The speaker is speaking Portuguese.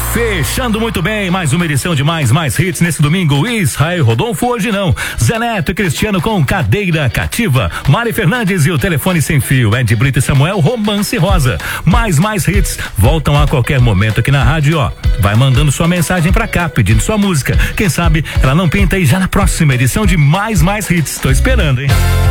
Fechando muito bem, mais uma edição de Mais Hits nesse domingo. Israel Rodolfo hoje não. Zé Neto e Cristiano com Cadeira Cativa. Mari Fernandes e o Telefone Sem Fio. Ed Brito e Samuel, Romance Rosa. Mais Hits voltam a qualquer momento aqui na rádio, ó. Vai mandando sua mensagem pra cá, pedindo sua música. Quem sabe ela não pinta aí já na próxima edição de Mais Hits. Tô esperando, hein?